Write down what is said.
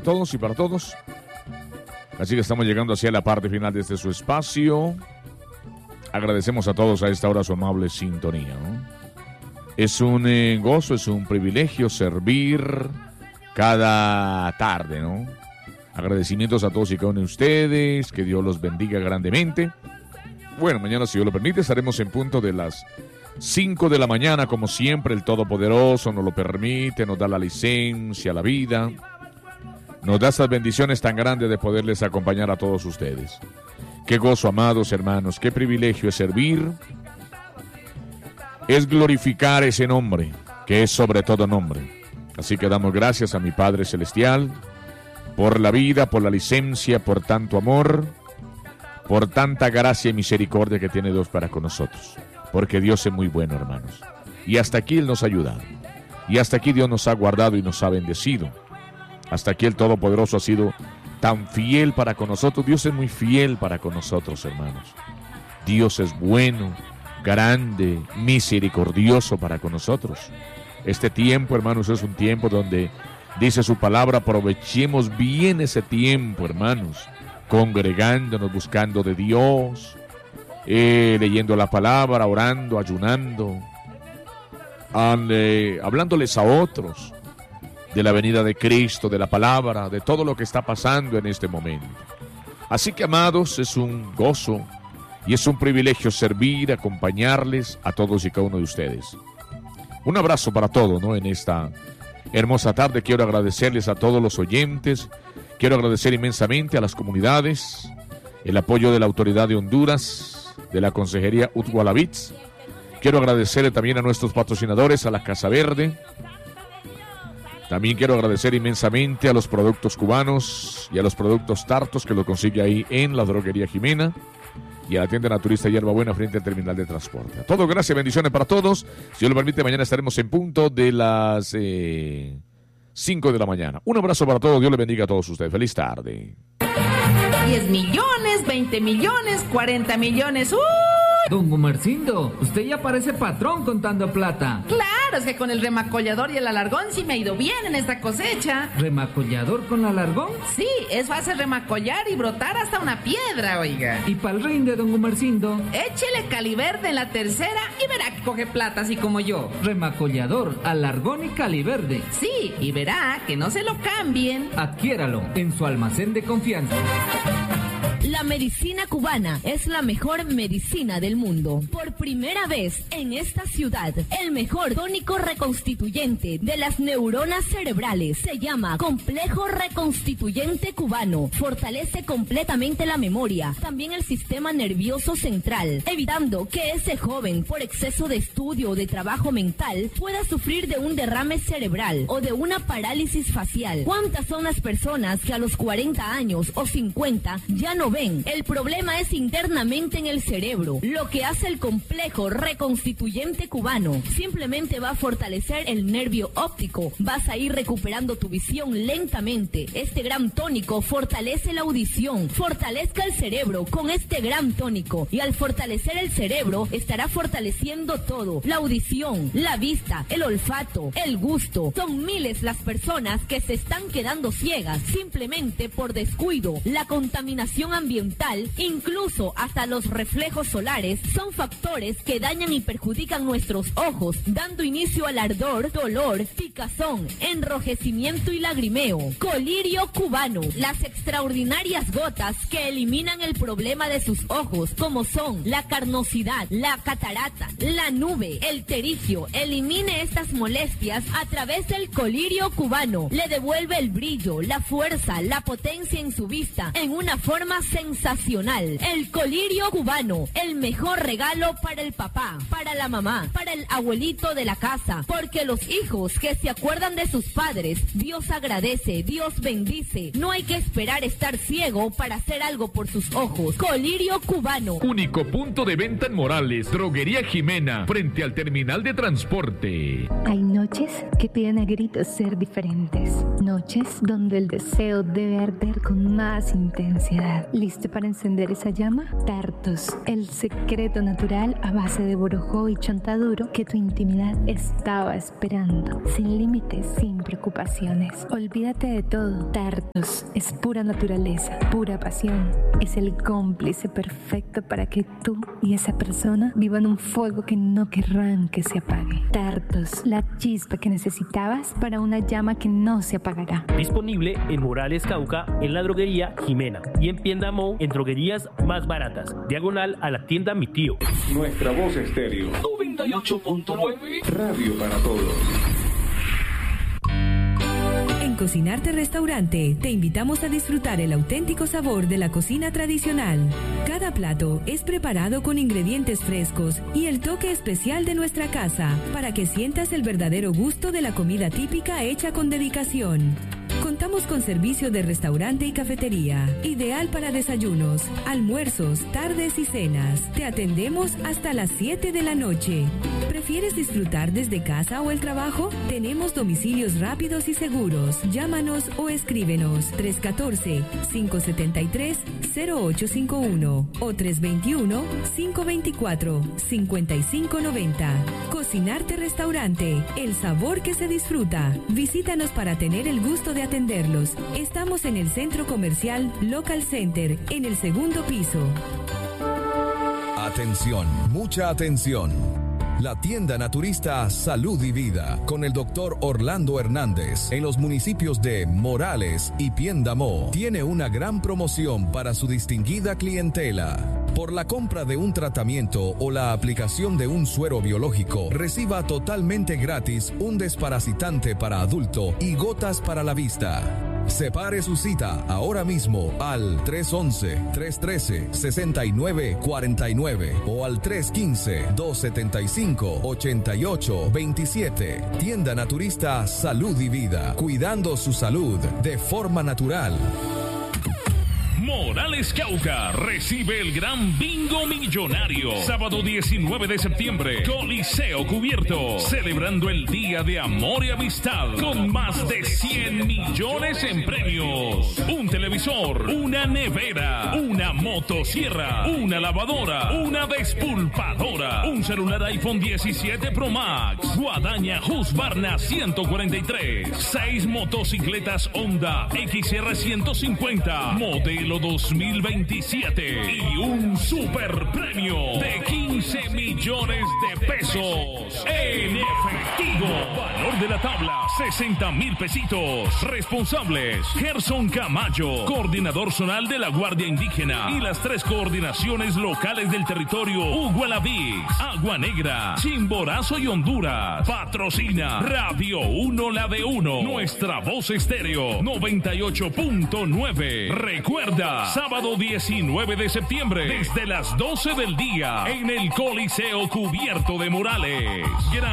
todos y para todos. Así que estamos llegando hacia la parte final de este su espacio. Agradecemos a todos a esta hora su amable sintonía, ¿no? Es un gozo, es un privilegio servir cada tarde, ¿no? Agradecimientos a todos y cada uno de ustedes, que Dios los bendiga grandemente. Bueno, mañana, si Dios lo permite, estaremos en punto de las 5 de la mañana, como siempre. El Todopoderoso nos lo permite, nos da la licencia, la vida, nos da estas bendiciones tan grandes de poderles acompañar a todos ustedes. Qué gozo, amados hermanos, qué privilegio es servir, es glorificar ese nombre, que es sobre todo nombre. Así que damos gracias a mi Padre Celestial por la vida, por la licencia, por tanto amor, por tanta gracia y misericordia que tiene Dios para con nosotros. Porque Dios es muy bueno, hermanos. Y hasta aquí Él nos ha ayudado. Y hasta aquí Dios nos ha guardado y nos ha bendecido. Hasta aquí el Todopoderoso ha sido tan fiel para con nosotros. Dios es muy fiel para con nosotros, hermanos. Dios es bueno, grande, misericordioso para con nosotros. Este tiempo, hermanos, es un tiempo donde dice su palabra, aprovechemos bien ese tiempo, hermanos, congregándonos, buscando de Dios, leyendo la palabra, orando, ayunando, hablándoles a otros de la venida de Cristo, de la palabra, de todo lo que está pasando en este momento. Así que, amados, es un gozo y es un privilegio servir, acompañarles a todos y cada uno de ustedes. Un abrazo para todos, ¿no? En esta hermosa tarde quiero agradecerles a todos los oyentes. Quiero agradecer inmensamente a las comunidades, el apoyo de la Autoridad de Honduras, de la Consejería Utgualavits. Quiero agradecerle también a nuestros patrocinadores, a la Casa Verde. También quiero agradecer inmensamente a los productos cubanos y a los productos Tartos, que lo consigue ahí en la Droguería Jimena, y a la tienda naturista Hierbabuena frente al terminal de transporte. A todos, gracias, bendiciones para todos. Si Dios lo permite, mañana estaremos en punto de las 5 de la mañana. Un abrazo para todos, Dios les bendiga a todos ustedes. Feliz tarde. 10 millones, 20 millones, 40 millones. Don Gumercindo, usted ya parece patrón contando plata. Claro, es que con el remacollador y el alargón sí me ha ido bien en esta cosecha. ¿Remacollador con alargón? Sí, es fácil remacollar y brotar hasta una piedra, oiga. ¿Y pa'l rinde, don Gumercindo? Échele caliverde en la tercera y verá que coge plata así como yo. Remacollador, alargón y caliverde. Sí, y verá que no se lo cambien. Adquiéralo en su almacén de confianza. La medicina cubana es la mejor medicina del mundo. Por primera vez en esta ciudad, el mejor tónico reconstituyente de las neuronas cerebrales se llama Complejo Reconstituyente Cubano. Fortalece completamente la memoria, también el sistema nervioso central, evitando que ese joven, por exceso de estudio o de trabajo mental, pueda sufrir de un derrame cerebral o de una parálisis facial. ¿Cuántas son las personas que a los 40 años o 50 ya no ven? El problema es internamente en el cerebro. Lo que hace el Complejo Reconstituyente Cubano simplemente va a fortalecer el nervio óptico. Vas a ir recuperando tu visión lentamente. Este gran tónico fortalece la audición. Fortalezca el cerebro con este gran tónico. Y al fortalecer el cerebro, estará fortaleciendo todo. La audición, la vista, el olfato, el gusto. Son miles las personas que se están quedando ciegas simplemente por descuido. La contaminación ambiental, incluso hasta los reflejos solares, son factores que dañan y perjudican nuestros ojos, dando inicio al ardor, dolor, picazón, enrojecimiento y lagrimeo. Colirio cubano, las extraordinarias gotas que eliminan el problema de sus ojos, como son la carnosidad, la catarata, la nube, el terigio. Elimine estas molestias a través del colirio cubano. Le devuelve el brillo, la fuerza, la potencia en su vista, en una forma sensacional. El colirio cubano, el mejor regalo para el papá, para la mamá, para el abuelito de la casa, porque los hijos que se acuerdan de sus padres, Dios agradece, Dios bendice. No hay que esperar estar ciego para hacer algo por sus ojos. Colirio cubano. Único punto de venta en Morales, Droguería Jimena, frente al terminal de transporte. Hay noches que piden a gritos ser diferentes. Noches donde el deseo debe arder con más intensidad. ¿Listo para encender esa llama? Tartos, el secreto natural a base de borojó y chontaduro que tu intimidad estaba esperando. Sin límites, sin preocupaciones. Olvídate de todo. Tartos es pura naturaleza, pura pasión. Es el cómplice perfecto para que tú y esa persona vivan un fuego que no querrán que se apague. Tartos, la chispa que necesitabas para una llama que no se apagará. Disponible en Morales, Cauca, en la droguería Jimena y en Piendamó en droguerías más baratas. Diagonal a la tienda Mi Tío. Nuestra Voz Estéreo 98.9. Radio para todos. En Cocinarte Restaurante te invitamos a disfrutar el auténtico sabor de la cocina tradicional. Cada plato es preparado con ingredientes frescos y el toque especial de nuestra casa para que sientas el verdadero gusto de la comida típica hecha con dedicación. Contamos con servicio de restaurante y cafetería, ideal para desayunos, almuerzos, tardes y cenas. Te atendemos hasta las 7 de la noche. ¿Prefieres disfrutar desde casa o el trabajo? Tenemos domicilios rápidos y seguros. Llámanos o escríbenos 314-573-0851 o 321-524-5590. Cocinarte Restaurante, el sabor que se disfruta. Visítanos para tener el gusto de atenderlos. Estamos en el Centro Comercial Local Center, en el segundo piso. Atención, mucha atención. La tienda naturista Salud y Vida con el doctor Orlando Hernández en los municipios de Morales y Piendamó tiene una gran promoción para su distinguida clientela. Por la compra de un tratamiento o la aplicación de un suero biológico, reciba totalmente gratis un desparasitante para adulto y gotas para la vista. Separe su cita ahora mismo al 311-313-6949 o al 315-275-8827. Tienda Naturista Salud y Vida, cuidando su salud de forma natural. Morales, Cauca, recibe el gran bingo millonario. Sábado 19 de septiembre, Coliseo Cubierto, celebrando el Día de Amor y Amistad, con más de 100 millones en premios. Un televisor, una nevera, una motosierra, una lavadora, una despulpadora, un celular iPhone 17 Pro Max, guadaña Husqvarna 143, 6 motocicletas Honda XR 150, modelo 2027 y un super premio de 15 millones de pesos en efectivo. Valor de la tabla, 60,000 pesitos. Responsables, Gerson Camayo, coordinador zonal de la Guardia Indígena y las 3 coordinaciones locales del territorio: Ugualavix, Agua Negra, Chimborazo y Honduras. Patrocina Radio 1 La de 1, Nuestra Voz Estéreo 98.9. Recuerda, sábado 19 de septiembre, desde las 12 del día, en el Coliseo Cubierto de Morales.